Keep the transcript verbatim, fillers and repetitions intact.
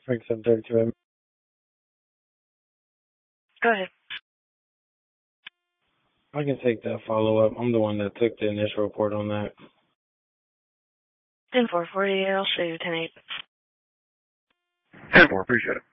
Frank seven thirty-two. Go ahead. I can take that follow-up. I'm the one that took the initial report on that. ten four forty, I'll show you ten eight. ten four, appreciate it.